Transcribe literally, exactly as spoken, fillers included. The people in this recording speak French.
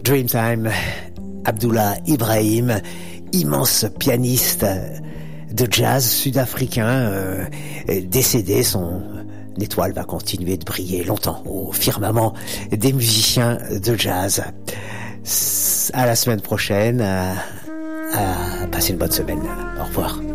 Dreamtime, Abdullah Ibrahim, immense pianiste de jazz sud-africain, euh, décédé. Son étoile va continuer de briller longtemps au firmament des musiciens de jazz. À la semaine prochaine, à, à passer une bonne semaine. Au revoir.